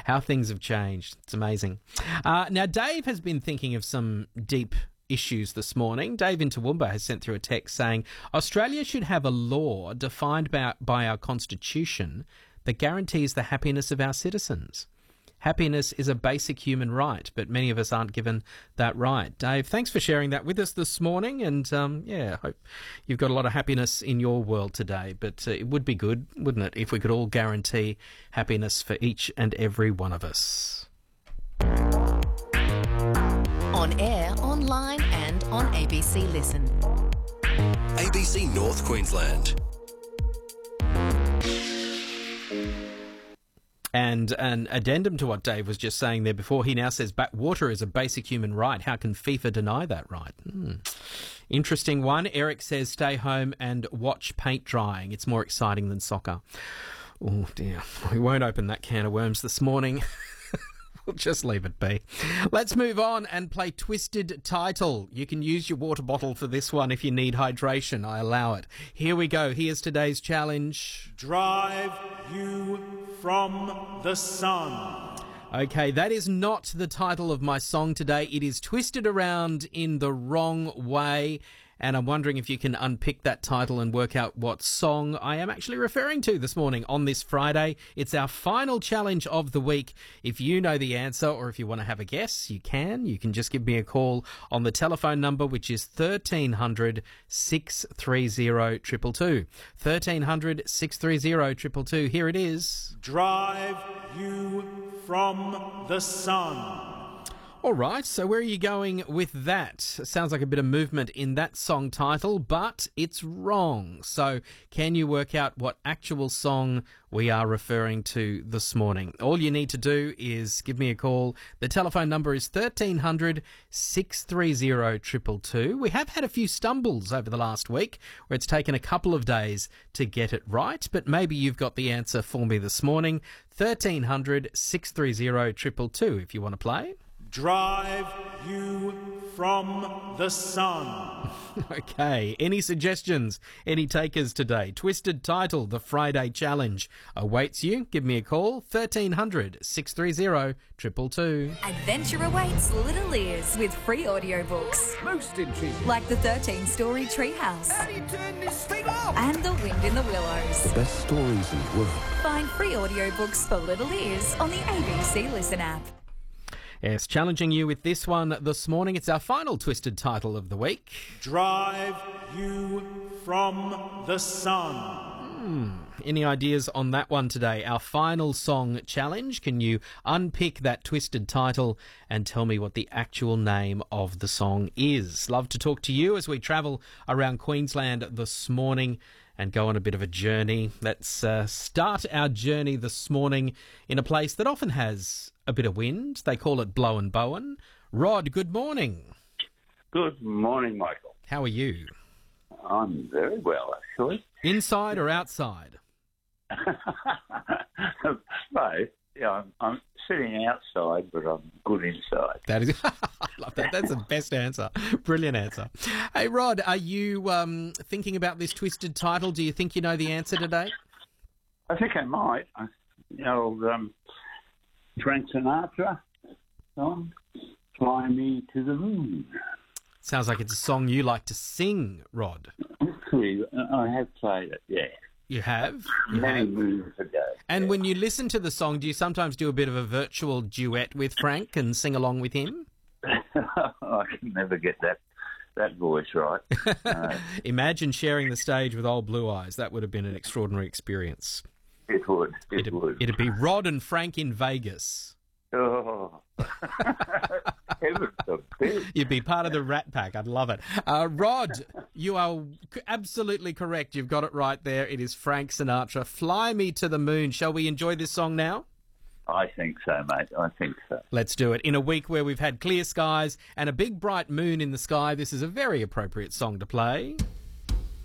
How things have changed. It's amazing. Now, Dave has been thinking of some deep issues this morning. Dave in Toowoomba has sent through a text saying, Australia should have a law defined by our constitution that guarantees the happiness of our citizens. Happiness is a basic human right, but many of us aren't given that right. Dave, thanks for sharing that with us this morning, and I hope you've got a lot of happiness in your world today. But it would be good, wouldn't it, if we could all guarantee happiness for each and every one of us. On air, online and on ABC Listen. ABC North Queensland. And an addendum to what Dave was just saying there before, he now says water is a basic human right. How can FIFA deny that right? Interesting one. Eric says stay home and watch paint drying. It's more exciting than soccer. Oh dear. We won't open that can of worms this morning. We'll just leave it be. Let's move on and play Twisted Title. You can use your water bottle for this one if you need hydration. I allow it. Here we go. Here's today's challenge. Drive you from the sun. Okay, that is not the title of my song today. It is twisted around in the wrong way, and I'm wondering if you can unpick that title and work out what song I am actually referring to this morning on this Friday. It's our final challenge of the week. If you know the answer or if you want to have a guess, you can. You can just give me a call on the telephone number, which is 1300 630 222. 1300 630 222. Here it is. Drive you from the sun. All right, so where are you going with that? Sounds like a bit of movement in that song title, but it's wrong. So can you work out what actual song we are referring to this morning? All you need to do is give me a call. The telephone number is 1300 630 222. We have had a few stumbles over the last week where it's taken a couple of days to get it right, but maybe you've got the answer for me this morning. 1300 630 222 if you want to play. Drive you from the sun. Okay, any suggestions? Any takers today? Twisted Title, the Friday Challenge awaits you. Give me a call, 1300 630 222. Adventure awaits little ears with free audiobooks. Most intriguing. Like the 13-story Treehouse. How do you turn this thing off? And The Wind in the Willows. Best stories in the world. Find free audiobooks for little ears on the ABC Listen app. Yes, challenging you with this one this morning. It's our final Twisted Title of the week. Drive you from the sun. Any ideas on that one today? Our final song challenge. Can you unpick that Twisted Title and tell me what the actual name of the song is? Love to talk to you as we travel around Queensland this morning and go on a bit of a journey. Let's start our journey this morning in a place that often has a bit of wind. They call it Blow and Bowen. Rod, good morning. Good morning, Michael. How are you? I'm very well, actually. Inside or outside? Both. Yeah, I'm sitting outside, but I'm good inside. That is, I love that. That's the best answer. Brilliant answer. Hey, Rod, are you thinking about this Twisted Title? Do you think you know the answer today? I think I might. Frank Sinatra song, Fly Me to the Moon. Sounds like it's a song you like to sing, Rod. Actually, I have played it, yeah. You have? Many moons ago. And when you listen to the song, do you sometimes do a bit of a virtual duet with Frank and sing along with him? I can never get that voice right. Imagine sharing the stage with old Blue Eyes. That would have been an extraordinary experience. It would. It'd be Rod and Frank in Vegas. Oh. Heaven forbid. You'd be part of the Rat Pack. I'd love it. Rod, you are absolutely correct. You've got it right there. It is Frank Sinatra. Fly Me to the Moon. Shall we enjoy this song now? I think so, mate. I think so. Let's do it. In a week where we've had clear skies and a big bright moon in the sky, this is a very appropriate song to play.